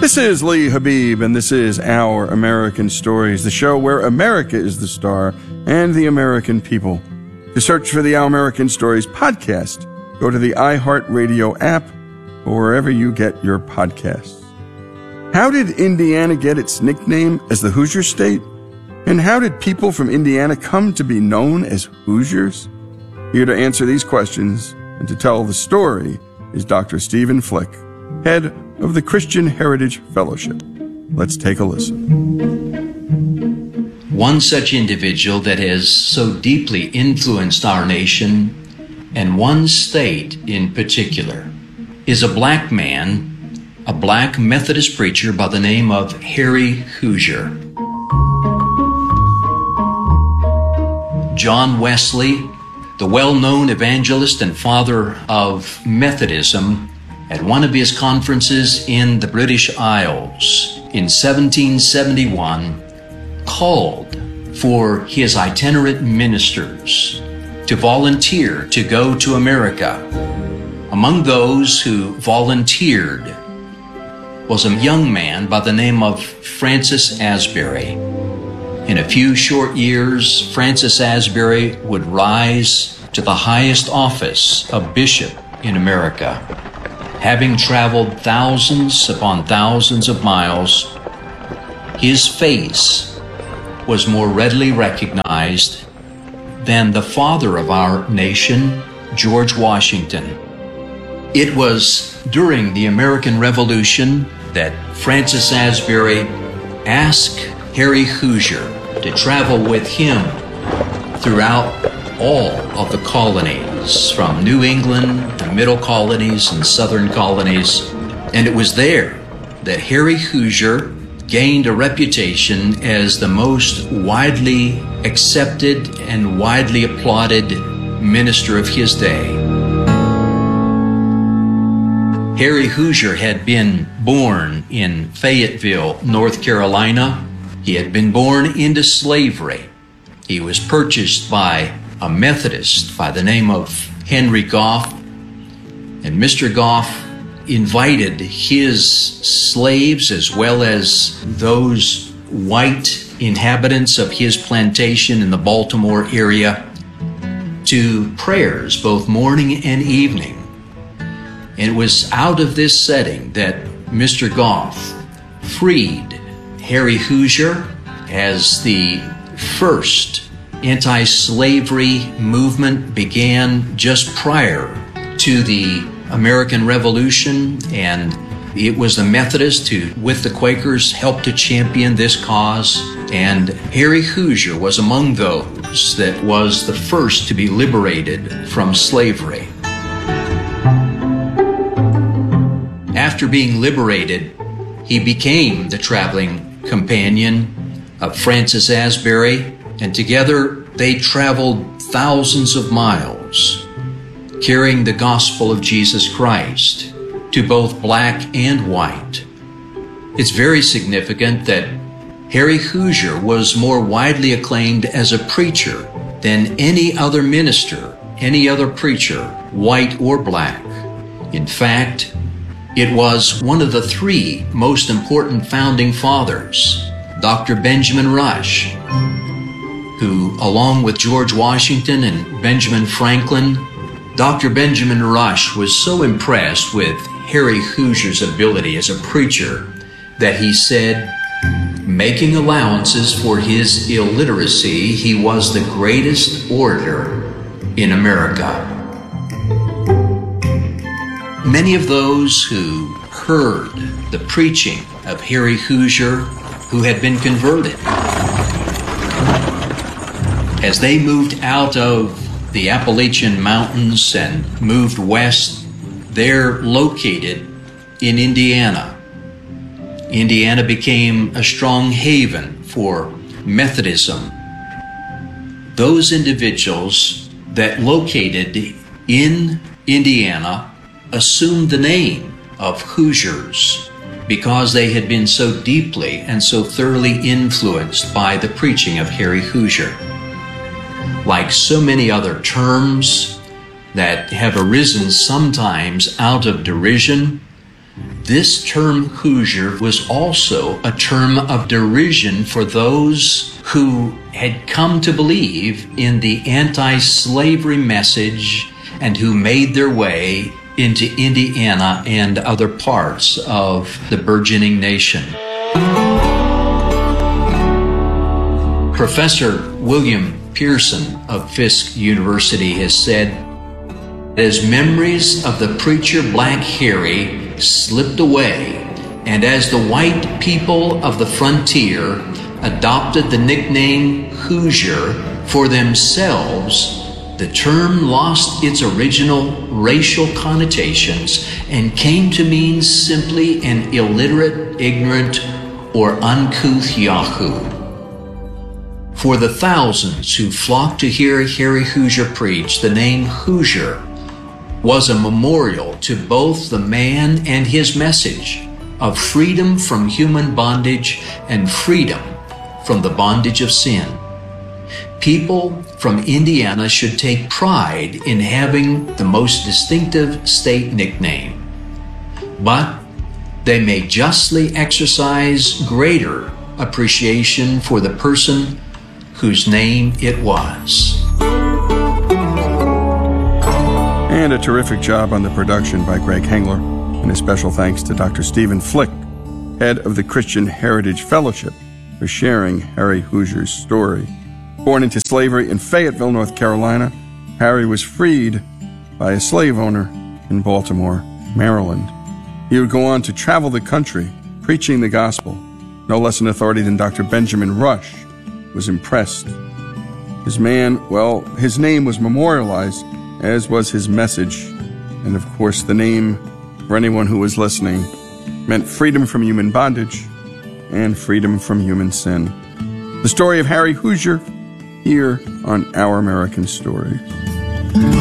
This is Lee Habib, and this is Our American Stories, the show where America is the star and the American people. To search for the Our American Stories podcast, go to the iHeartRadio app or wherever you get your podcasts. How did Indiana get its nickname as the Hoosier State? And how did people from Indiana come to be known as Hoosiers? Here to answer these questions and to tell the story is Dr. Stephen Flick, head of the Christian Heritage Fellowship. Let's take a listen. One such individual that has so deeply influenced our nation, and one state in particular, is a black man, a black Methodist preacher by the name of Harry Hoosier. John Wesley, the well-known evangelist and father of Methodism, at one of his conferences in the British Isles in 1771, called for his itinerant ministers to volunteer to go to America. Among those who volunteered was a young man by the name of Francis Asbury. In a few short years, Francis Asbury would rise to the highest office of bishop in America. Having traveled thousands upon thousands of miles, his face was more readily recognized than the father of our nation, George Washington. It was during the American Revolution that Francis Asbury asked Harry Hoosier to travel with him throughout all of the colonies, from New England, the middle colonies and southern colonies. And it was there that Harry Hoosier gained a reputation as the most widely accepted and widely applauded minister of his day. Harry Hoosier had been born in Fayetteville, North Carolina. He had been born into slavery. He was purchased by a Methodist by the name of Henry Goff. And Mr. Goff invited his slaves as well as those white inhabitants of his plantation in the Baltimore area to prayers both morning and evening. And it was out of this setting that Mr. Goff freed Harry Hoosier as the first anti-slavery movement began just prior to the American Revolution, and it was the Methodists who, with the Quakers, helped to champion this cause. And Harry Hoosier was among those that was the first to be liberated from slavery. After being liberated, he became the traveling companion of Francis Asbury, and together they traveled thousands of miles, carrying the gospel of Jesus Christ to both black and white. It's very significant that Harry Hoosier was more widely acclaimed as a preacher than any other minister, any other preacher, white or black. In fact, it was one of the three most important founding fathers, Dr. Benjamin Rush, who, along with George Washington and Benjamin Franklin, Dr. Benjamin Rush was so impressed with Harry Hoosier's ability as a preacher that he said, making allowances for his illiteracy, he was the greatest orator in America. Many of those who heard the preaching of Harry Hoosier, who had been converted, as they moved out of the Appalachian Mountains and moved west, they're located in Indiana. Indiana became a strong haven for Methodism. Those individuals that located in Indiana assumed the name of Hoosiers because they had been so deeply and so thoroughly influenced by the preaching of Harry Hoosier. Like so many other terms that have arisen sometimes out of derision, This term Hoosier was also a term of derision for those who had come to believe in the anti-slavery message and who made their way into Indiana and other parts of the burgeoning nation. Professor William Pearson of Fisk University has said, as memories of the preacher Black Harry slipped away, and as the white people of the frontier adopted the nickname Hoosier for themselves, the term lost its original racial connotations and came to mean simply an illiterate, ignorant, or uncouth Yahoo. For the thousands who flocked to hear Harry Hoosier preach, the name Hoosier was a memorial to both the man and his message of freedom from human bondage and freedom from the bondage of sin. People from Indiana should take pride in having the most distinctive state nickname, but they may justly exercise greater appreciation for the person whose name it was. And a terrific job on the production by Greg Hengler, and a special thanks to Dr. Stephen Flick, head of the Christian Heritage Fellowship, for sharing Harry Hoosier's story. Born into slavery in Fayetteville, North Carolina, Harry was freed by a slave owner in Baltimore, Maryland. He would go on to travel the country, preaching the gospel. No less an authority than Dr. Benjamin Rush was impressed. His name was memorialized, as was his message. And of course, the name, for anyone who was listening, meant freedom from human bondage and freedom from human sin. The story of Harry Hoosier, here on Our American Stories.